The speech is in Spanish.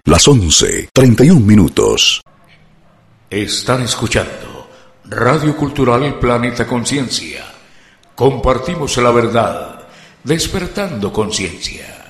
Las 11:31. Están escuchando Radio Cultural Planeta Conciencia. Compartimos la verdad, despertando conciencia.